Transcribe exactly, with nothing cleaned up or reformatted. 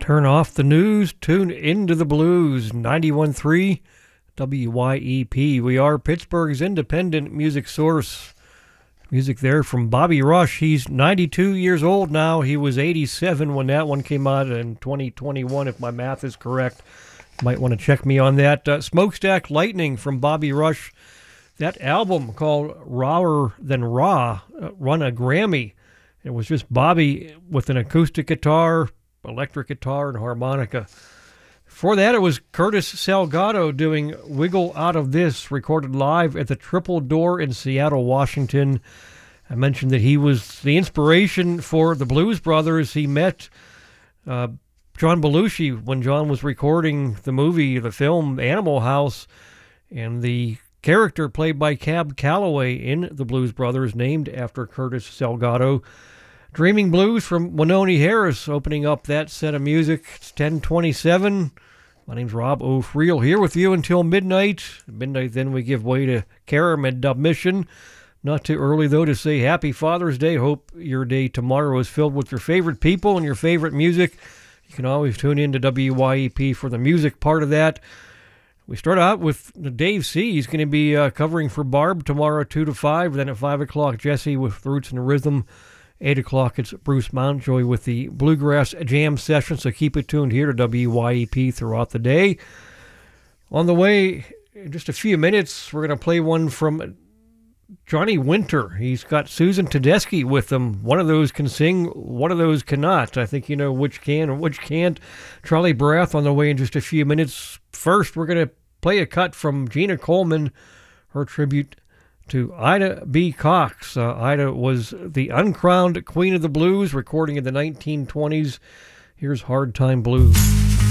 Turn off the news, tune into the blues. ninety-one point three W Y E P. We are Pittsburgh's independent music source. Music there from Bobby Rush. He's ninety-two years old now. He was eighty-seven when that one came out in twenty twenty-one, if my math is correct. Might want to check me on that. Uh, Smokestack Lightning from Bobby Rush. That album called Rawer Than Raw uh, won a Grammy. It was just Bobby with an acoustic guitar, electric guitar, and harmonica. Before that, it was Curtis Salgado doing Wiggle Out of This, recorded live at the Triple Door in Seattle, Washington. I mentioned that he was the inspiration for the Blues Brothers. He met uh, John Belushi when John was recording the movie, the film Animal House, and the character played by Cab Calloway in the Blues Brothers, named after Curtis Salgado. Dreaming Blues from Wynonie Harris opening up that set of music. It's ten twenty-seven. My name's Rob O'Friel, here with you until midnight. At midnight, then we give way to Caram Dub Mission. Not too early, though, to say Happy Father's Day. Hope your day tomorrow is filled with your favorite people and your favorite music. You can always tune in to W Y E P for the music part of that. We start out with Dave C. He's going to be uh, covering for Barb tomorrow, two to five. Then at five o'clock, Jesse with Roots and Rhythm. eight o'clock, it's Bruce Mountjoy with the Bluegrass Jam Session, so keep it tuned here to W Y E P throughout the day. On the way, in just a few minutes, we're going to play one from Johnny Winter. He's got Susan Tedeschi with him. One of those can sing, one of those cannot. I think you know which can and which can't. Charlie Brath on the way in just a few minutes. First, we're going to play a cut from Gina Coleman, her tribute to Ida B. Cox. Uh, Ida was the uncrowned queen of the blues, recording in the nineteen twenties. Here's Hard Time Blues.